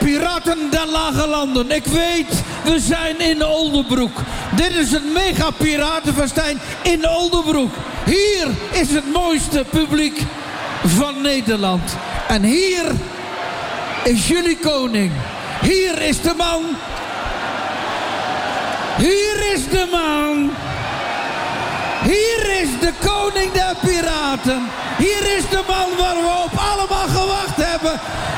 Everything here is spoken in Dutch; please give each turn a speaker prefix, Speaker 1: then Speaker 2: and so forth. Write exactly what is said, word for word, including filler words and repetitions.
Speaker 1: Piraten der Lage Landen. Ik weet, we zijn in Oldebroek. Dit is een mega piratenfestijn in Oldebroek. Hier is het mooiste publiek van Nederland. En hier is jullie koning. Hier is de man. Hier is de man. Hier is de koning der piraten. Hier is de man waar we op allemaal gewacht hebben.